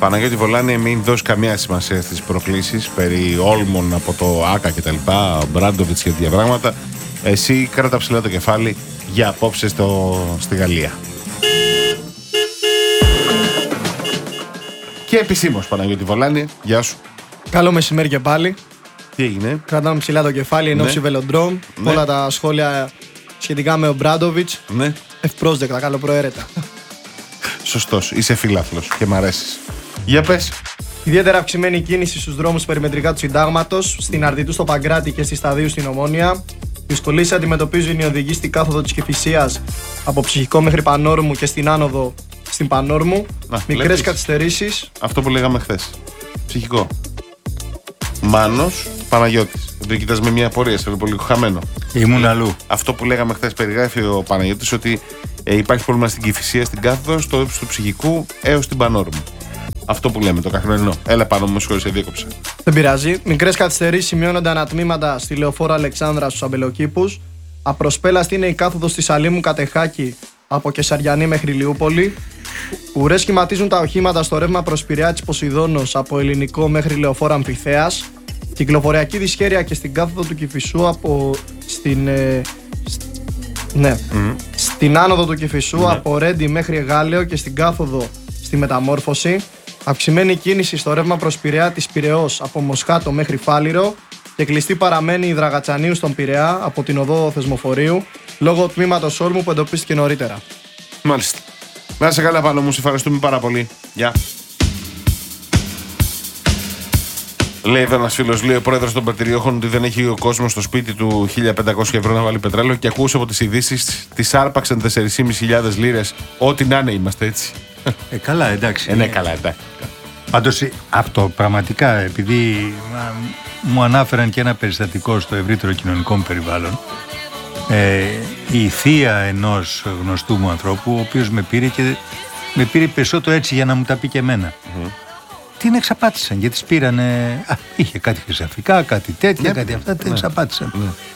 Παναγιώτη Βολάνη, μην δώσει καμία σημασία στις προκλήσεις περί όλμων από το ΆΚΑ και τα λοιπά, Μπράντοβιτς και τέτοια πράγματα. Εσύ κράτα ψηλά το κεφάλι για απόψε στη Γαλλία. Και επισήμως, Παναγιώτη Βολάνη, γεια σου. Καλό μεσημέρι και πάλι. Τι έγινε? Κρατάμε ψηλά το κεφάλι εν ώψη Βελοντρόμ. Ναι. Όλα τα σχόλια σχετικά με ο Μπράντοβιτς. Ναι. Ευπρόσδεκτα, καλοπροαίρετα. Σωστός, είσαι φιλάθλος και μ' αρέσεις. Για πες. Ιδιαίτερα αυξημένη κίνηση στους δρόμους περιμετρικά του Συντάγματος, στην Αρδιτού στο Παγκράτη και στη Σταδίου στην Ομόνια. Δυσκολίες αντιμετωπίζουν οι οδηγοί στην κάθοδο της Κηφισίας από Ψυχικό μέχρι Πανόρμου και στην άνοδο στην Πανόρμου. Μικρές καθυστερήσεις. Αυτό που λέγαμε χθες. Ψυχικό. Μάνος Παναγιώτης. Δεν κοιτάς με μια απορία, σε πολύ χαμένο. Ήμουν αλλού. Αυτό που λέγαμε χθες, περιγράφει ο Παναγιώτης ότι υπάρχει πρόβλημα στην Κηφισία, στην κάθοδο, στο ύψος του Ψυχικού έως την Πανόρμου. Αυτό που λέμε, το καθημερινό. Έλα πάνω μου, συγχωρείς, διέκοψα. Δεν πειράζει. Μικρές καθυστερήσεις σημειώνονται ανατμήματα στη Λεωφόρο Αλεξάνδρα στους Αμπελοκήπους. Απροσπέλαστη είναι η κάθοδος της Αλήμου Κατεχάκη από Κεσαριανή μέχρι Λιούπολη. Ουρές σχηματίζουν τα οχήματα στο ρεύμα προς Πειραιά της Ποσειδώνος από Ελληνικό μέχρι Λεωφόρο Αμφιθέας. Κυκλοφοριακή δυσχέρεια και στην κάθοδο του Κηφισού από στην άνοδο του Κηφισού από Ρέντι μέχρι Εγάλεο και στην κάθοδο στη Μεταμόρφωση. Αυξημένη κίνηση στο ρεύμα προς Πειραιά της Πειραιώς από Μοσχάτο μέχρι Φάληρο και κλειστή παραμένει η Δραγατσανίου στον Πειραιά από την οδό Θεσμοφορείου λόγω τμήματος όρμου που εντοπίστηκε νωρίτερα. Μάλιστα. Να είσαι καλά πάνω μου, σε ευχαριστούμε πάρα πολύ. Γεια. Λέει εδώ ένας φίλος, λέει ο πρόεδρος των πετριόχων ότι δεν έχει ο κόσμος στο σπίτι του 1.500 ευρώ να βάλει πετρέλαιο και ακούσε από τις ειδήσεις τις άρπαξαν 4.500 λίρες. Ό,τι να είναι είμαστε έτσι. Καλά, εντάξει. Ναι, καλά, εντάξει. Πάντως αυτό πραγματικά, επειδή μου ανάφεραν και ένα περιστατικό στο ευρύτερο κοινωνικό μου περιβάλλον, η θεία ενός γνωστού μου ανθρώπου, ο οποίος με πήρε και με πήρε περισσότερο έτσι για να μου τα πει και εμένα. Την εξαπάτησαν γιατί πήρανε. Είχε κάτι χρυσαφικά, κάτι τέτοια, κάτι αυτά. Την εξαπάτησαν.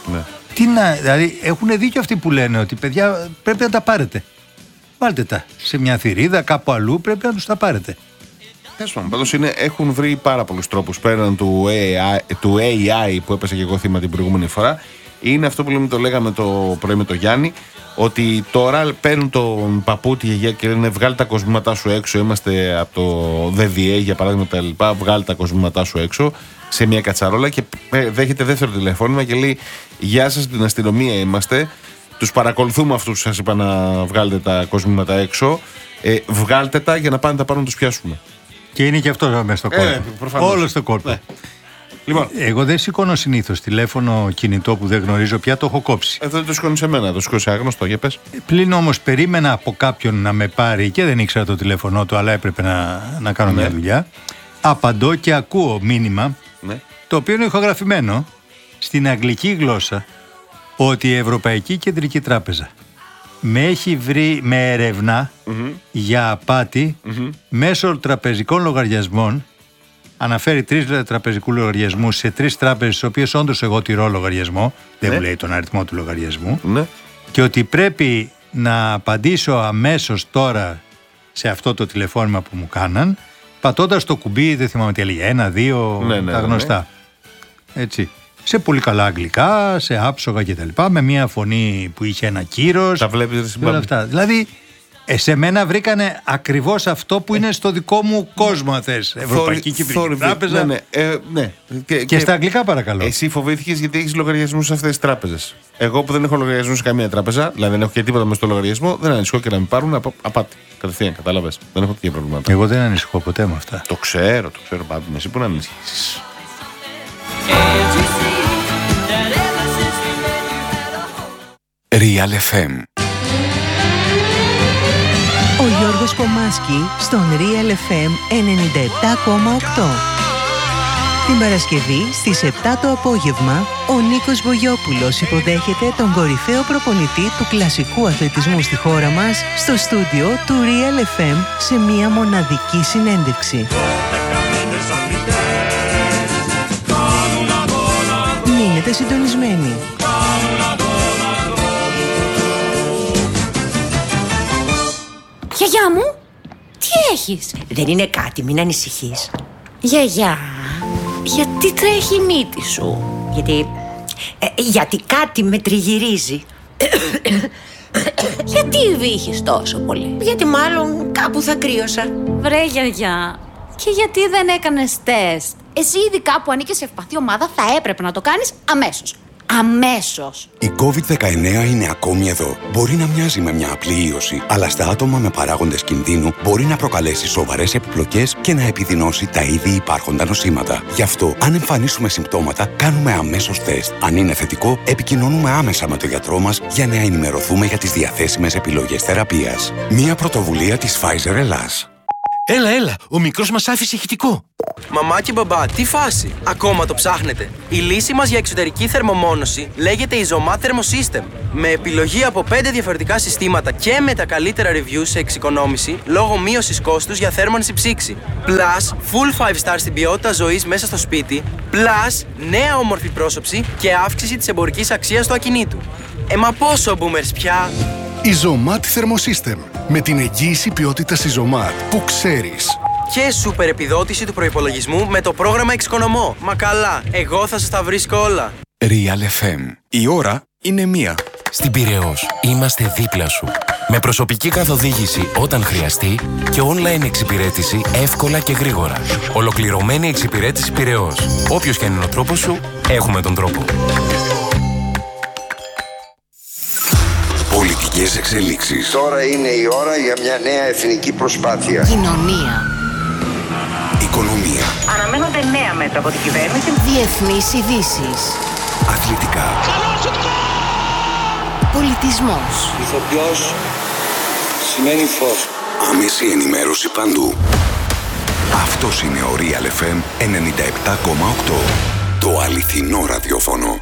Τι να, δηλαδή έχουν δίκιο αυτοί που λένε ότι παιδιά πρέπει να τα πάρετε. Βάλτε τα σε μια θηρίδα, κάπου αλλού πρέπει να τους τα πάρετε. Πάντως έχουν βρει πάρα πολλούς τρόπους πέραν του AI που έπεσε και εγώ θύμα την προηγούμενη φορά. Είναι αυτό που το λέγαμε το πρωί με τον Γιάννη, ότι τώρα παίρνουν τον παππού, τη γιαγιά και λένε βγάλει τα κοσμήματά σου έξω. Είμαστε από το ΔΔΕ για παράδειγμα τα λοιπά. Βγάλει τα κοσμήματά σου έξω σε μια κατσαρόλα και δέχεται δεύτερο τηλεφώνημα και λέει: γεια σας, την αστυνομία είμαστε. Τους παρακολουθούμε αυτούς που σας είπα να βγάλετε τα κοσμήματα έξω. Βγάλτε τα για να πάνε τα πάρουν να τους πιάσουμε. Και είναι και αυτό μέσα στο κόλπο. Όλο στο κόλπο. Λοιπόν, εγώ δεν σηκώνω συνήθως τηλέφωνο κινητό που δεν γνωρίζω πια, το έχω κόψει. Δεν το σηκώνει σε μένα, το σηκώνει σε άγνωστο, για πες. Πλην όμως περίμενα από κάποιον να με πάρει και δεν ήξερα το τηλέφωνό του, αλλά έπρεπε να κάνω μια δουλειά. Απαντώ και ακούω μήνυμα, το οποίο είναι ηχογραφημένο στην αγγλική γλώσσα, ότι η Ευρωπαϊκή Κεντρική Τράπεζα με έχει βρει με ερευνά για απάτη μέσω τραπεζικών λογαριασμών. Αναφέρει 3 τραπεζικούς λογαριασμούς σε 3 τράπεζες, στις οποίες όντως εγώ τηρώ λογαριασμό. Δεν μου λέει τον αριθμό του λογαριασμού. Και ότι πρέπει να απαντήσω αμέσως τώρα σε αυτό το τηλεφώνημα που μου κάναν, πατώντας το κουμπί, δεν θυμάμαι τι έλεγε, 1, 2, τα γνωστά. Έτσι. Σε πολύ καλά αγγλικά, σε άψογα κτλ. Με μια φωνή που είχε ένα κύρος. Τα βλέπεις όλα αυτά. Δηλαδή, σε μένα βρήκανε ακριβώς αυτό που είναι στο δικό μου κόσμο, αν θες. Ευρωπαϊκή Κεντρική Τράπεζα. Ναι. Και στα αγγλικά, παρακαλώ. Εσύ φοβήθηκες γιατί έχεις λογαριασμούς σε αυτές τις τράπεζες. Εγώ που δεν έχω λογαριασμούς σε καμία τράπεζα, δηλαδή δεν έχω και τίποτα μέσα στο λογαριασμό, δεν ανησυχώ και να με πάρουν απάτη. Κατευθείαν, κατάλαβες. Δεν έχω τέτοια προβλήματα. Εγώ δεν ανησυχώ ποτέ με αυτά. Το ξέρω, πάντων. Εσύ που να ανησυχήσεις. Real FM. Ο Γιώργος Κομμάσκι στον Real FM 97,8. Την Παρασκευή στις 7 το απόγευμα, ο Νίκος Βογιόπουλος υποδέχεται τον κορυφαίο προπονητή του κλασικού αθλητισμού στη χώρα μας στο στούντιο του Real FM σε μια μοναδική συνέντευξη. Μείνετε συντονισμένοι. Γιαγιά μου, τι έχεις? Δεν είναι κάτι, μην ανησυχείς. Γιαγιά, γιατί τρέχει η μύτη σου? Γιατί κάτι με τριγυρίζει. Γιατί βύχεις τόσο πολύ? Γιατί μάλλον κάπου θα κρύωσα. Βρε γιαγιά, και γιατί δεν έκανες τεστ? Εσύ ειδικά που ανήκεις σε ευπαθή ομάδα θα έπρεπε να το κάνεις αμέσως. Αμέσως. Η COVID-19 είναι ακόμη εδώ. Μπορεί να μοιάζει με μια απλή ίωση, αλλά στα άτομα με παράγοντες κινδύνου μπορεί να προκαλέσει σοβαρές επιπλοκές και να επιδεινώσει τα ήδη υπάρχοντα νοσήματα. Γι' αυτό, αν εμφανίσουμε συμπτώματα, κάνουμε αμέσως τεστ. Αν είναι θετικό, επικοινωνούμε άμεσα με τον γιατρό μας για να ενημερωθούμε για τις διαθέσιμες επιλογές θεραπείας. Μια πρωτοβουλία της Pfizer Ελλάς. Έλα, ο μικρός μας άφησε ηχητικό. Μαμά και μπαμπά, τι φάση? Ακόμα το ψάχνετε? Η λύση μας για εξωτερική θερμομόνωση λέγεται Isomat Thermosystem. Με επιλογή από 5 διαφορετικά συστήματα και με τα καλύτερα reviews σε εξοικονόμηση λόγω μείωσης κόστους για θέρμανση ψήξη. Plus, full 5 star στην ποιότητα ζωής μέσα στο σπίτι. Plus, νέα όμορφη πρόσωψη και αύξηση της εμπορικής αξίας του ακινήτου. Μα πόσο boomers πια? Isomat Thermosystem. Με την εγγύηση ποιότητας Isomat που ξέρεις. Και σούπερ επιδότηση του προϋπολογισμού με το πρόγραμμα Εξοικονομώ. Μα καλά, εγώ θα σας τα βρίσκω όλα. Real FM. Η ώρα είναι 1. Στην Πειραιώς είμαστε δίπλα σου. Με προσωπική καθοδήγηση όταν χρειαστεί και online εξυπηρέτηση εύκολα και γρήγορα. Ολοκληρωμένη εξυπηρέτηση Πειραιώς. Όποιος και αν είναι ο τρόπος σου, έχουμε τον τρόπο. Πολιτικές εξελίξεις. Τώρα είναι η ώρα για μια νέα εθνική προσπάθεια. Κοινωνία. Οικονομία. Αναμένονται νέα μέτρα από την κυβέρνηση. Διεθνείς ειδήσεις. Αθλητικά. Πολιτισμός. Ηθοποιός σημαίνει φως. Άμεση ενημέρωση παντού. Αυτός είναι ο Real FM 97,8. Το αληθινό ραδιόφωνο.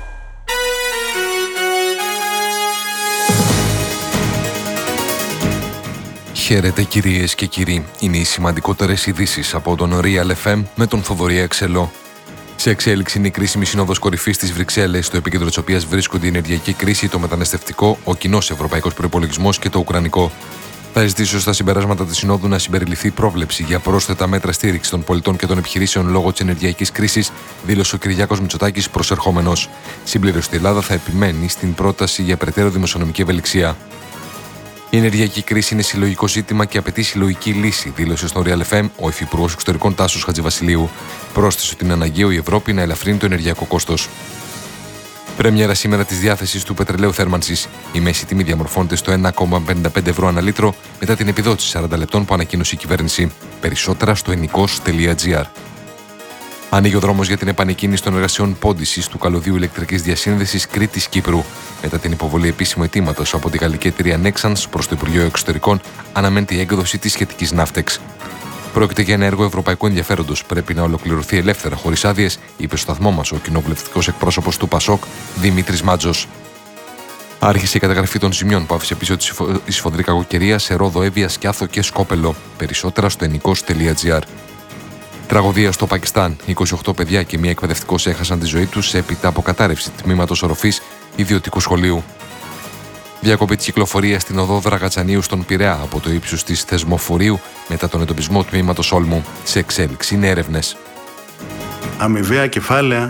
Χαίρετε κυρίες και κύριοι, είναι οι σημαντικότερες ειδήσεις από τον Real FM με τον Θοδωρή Αξελό. Σε εξέλιξη είναι η κρίσιμη σύνοδος κορυφής στις Βρυξέλλες, στο επίκεντρο της οποίας βρίσκονται η ενεργειακή κρίση, το μεταναστευτικό, ο κοινός ευρωπαϊκός προϋπολογισμός και το ουκρανικό. Θα ζητήσω στα συμπεράσματα της Συνόδου να συμπεριληφθεί πρόβλεψη για πρόσθετα μέτρα στήριξη των πολιτών και των επιχειρήσεων λόγω της ενεργειακής κρίσης, δήλωσε ο Κυριάκος Μητσοτάκης προσερχόμενος. Συμπλήρωσε, η Ελλάδα θα επιμένει στην πρόταση για περαιτέρω δημοσιονομική ευελιξία. Η ενεργειακή κρίση είναι συλλογικό ζήτημα και απαιτεί συλλογική λύση, δήλωσε στον Real FM ο Υφυπουργός Εξωτερικών Τάσος Χατζηβασιλείου. Πρόσθεσε ότι είναι αναγκαίο η Ευρώπη να ελαφρύνει το ενεργειακό κόστος. Πρέμιερα σήμερα της διάθεσης του πετρελαίου θέρμανσης. Η μέση τιμή διαμορφώνεται στο 1,55 ευρώ ανά λίτρο μετά την επιδότηση 40 λεπτών που ανακοίνωσε η κυβέρνηση. Περισσότερα στο enikos.gr. Ανοίγει ο δρόμος για την επανεκκίνηση των εργασιών πόντισης του καλωδίου ηλεκτρικής διασύνδεσης Κρήτης-Κύπρου. Μετά την υποβολή επίσημου αιτήματος από την γαλλική εταιρεία Nexans προς το Υπουργείο Εξωτερικών, αναμένεται η έκδοση της σχετικής ναύτεξ. Πρόκειται για ένα έργο ευρωπαϊκού ενδιαφέροντος. Πρέπει να ολοκληρωθεί ελεύθερα, χωρίς άδειες, είπε στο σταθμό μας ο κοινοβουλευτικός εκπρόσωπος του ΠΑΣΟΚ, Δημήτρης Μάτζος. Άρχισε η καταγραφή των ζημιών που άφησε πίσω τη σφοδρή κακοκαιρία σε Ρόδο, Εύβοια, Σκιάθο και Σκόπελο. Περισσότερα στο enikos.gr. Τραγωδία στο Πακιστάν. 28 παιδιά και μία εκπαιδευτικός έχασαν τη ζωή τους έπειτα από κατάρρευση τμήματος οροφής ιδιωτικού σχολείου. Διακοπή της κυκλοφορίας στην οδό Δραγατσανίου στον Πειραιά από το ύψος της Θεσμοφορίου μετά τον εντοπισμό τμήματος Όλμου. Σε εξέλιξη είναι έρευνες. Αμοιβαία κεφάλαια.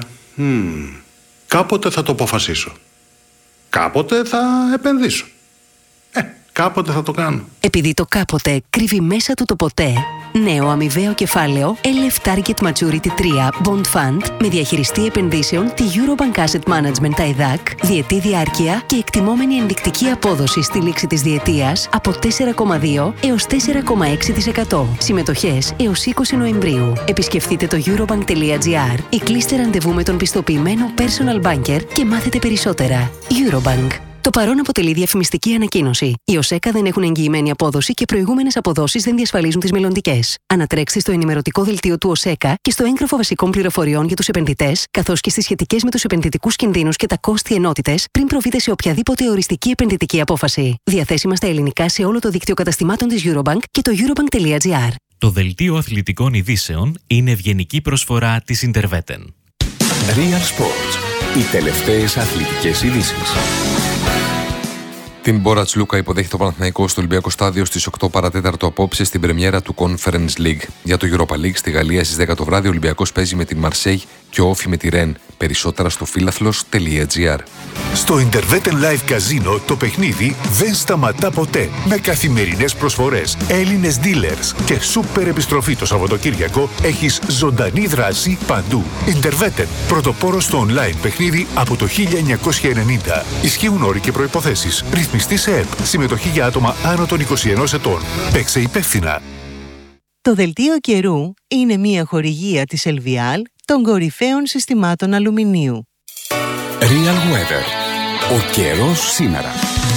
Κάποτε θα το αποφασίσω. Κάποτε θα επενδύσω. Κάποτε θα το κάνω. Επειδή το κάποτε κρύβει μέσα του το ποτέ, νέο αμοιβαίο κεφάλαιο LF Target Maturity 3 Bond Fund με διαχειριστή επενδύσεων τη Eurobank Asset Management TAIDAC, διετή διάρκεια και εκτιμόμενη ενδεικτική απόδοση στη λήξη της διετίας από 4,2 έως 4,6%. Συμμετοχές έως 20 Νοεμβρίου. Επισκεφτείτε το eurobank.gr ή κλείστε ραντεβού με τον πιστοποιημένο personal banker και μάθετε περισσότερα. Eurobank. Το παρόν αποτελεί διαφημιστική ανακοίνωση. Οι ΟΣΕΚΑ δεν έχουν εγγυημένη απόδοση και προηγούμενες αποδόσεις δεν διασφαλίζουν τις μελλοντικές. Ανατρέξτε στο ενημερωτικό δελτίο του ΟΣΕΚΑ και στο έγγραφο βασικών πληροφοριών για τους επενδυτές, καθώς και στις σχετικές με τους επενδυτικούς κινδύνους και τα κόστη ενότητες, πριν προβείτε σε οποιαδήποτε οριστική επενδυτική απόφαση. Διαθέσιμα στα ελληνικά σε όλο το δίκτυο καταστημάτων της Eurobank και το eurobank.gr. Το δελτίο αθλητικών ειδήσεων είναι ευγενική προσφορά της Interveten. Real Sports. Οι τελευταίες αθλητικές ειδήσεις. Την Μπόρα Τσλούκα υποδέχεται ο Παναθηναϊκός στο Ολυμπιακό Στάδιο στις 8 παρατέταρτο απόψε στην πρεμιέρα του Conference League. Για το Europa League στη Γαλλία στις 10 το βράδυ ο Ολυμπιακός παίζει με την Μαρσέιγ και ο Όφι με τη Ρεν. Περισσότερα στο φίλαθλος.gr. Στο Interveten Live Casino το παιχνίδι δεν σταματά ποτέ. Με καθημερινές προσφορές, Έλληνες dealers και σούπερ επιστροφή το Σαββατοκύριακο έχεις ζωντανή δράση παντού. Interveten, πρωτοπόρος στο online παιχνίδι από το 1990. Ισχύουν όροι και προϋποθέσεις. Ρυθμιστή σε ΕΠ. Συμμετοχή για άτομα άνω των 21 ετών. Παίξε υπεύθυνα. Το δελτίο καιρού είναι μια χορηγία της Ελβιάλ των κορυφαίων συστημάτων αλουμινίου. Real Weather. Ο καιρός σήμερα.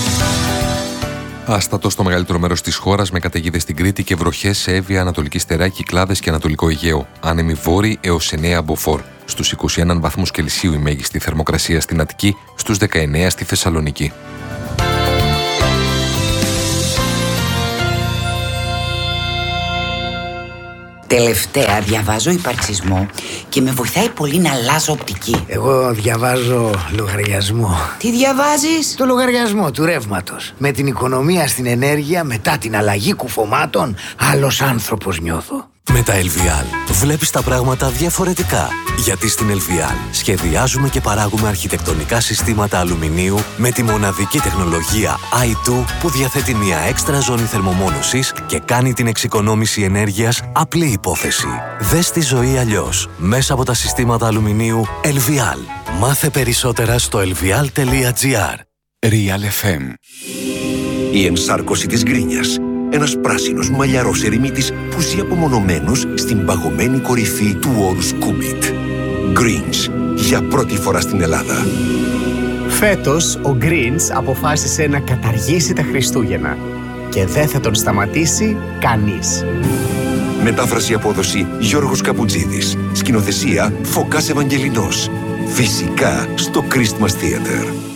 Άστατο στο μεγαλύτερο μέρος της χώρας με καταιγίδες στην Κρήτη και βροχές σε Εύβοια, Ανατολική Στερά, Κυκλάδες και Ανατολικό Αιγαίο. Άνεμοι βόρειοι έως 9 μποφόρ. Στους 21 βαθμούς Κελσίου η μέγιστη θερμοκρασία στην Αττική, στους 19 στη Θεσσαλονίκη. Τελευταία διαβάζω υπαρξισμό και με βοηθάει πολύ να αλλάζω οπτική. Εγώ διαβάζω λογαριασμό. Τι διαβάζεις? Το λογαριασμό του ρεύματος. Με την οικονομία στην ενέργεια μετά την αλλαγή κουφωμάτων, άλλος άνθρωπος νιώθω. Με τα LVL βλέπεις τα πράγματα διαφορετικά. Γιατί στην LVL σχεδιάζουμε και παράγουμε αρχιτεκτονικά συστήματα αλουμινίου με τη μοναδική τεχνολογία i2 που διαθέτει μια έξτρα ζώνη θερμομόνωσης και κάνει την εξοικονόμηση ενέργειας απλή υπόθεση. Δες τη ζωή αλλιώς μέσα από τα συστήματα αλουμινίου LVL. Μάθε περισσότερα στο lvl.gr. Real FM. Η ενσάρκωση της γκρίνιας. Ένας πράσινος μαλλιαρός ερημίτης που ζει απομονωμένος στην παγωμένη κορυφή του όρους Κούμπιτ. Greens, για πρώτη φορά στην Ελλάδα. Φέτος ο Greens αποφάσισε να καταργήσει τα Χριστούγεννα και δεν θα τον σταματήσει κανείς. Μετάφραση απόδοση Γιώργος Καπουτζίδης. Σκηνοθεσία Φωκάς Ευαγγελινός. Φυσικά στο Christmas Theater.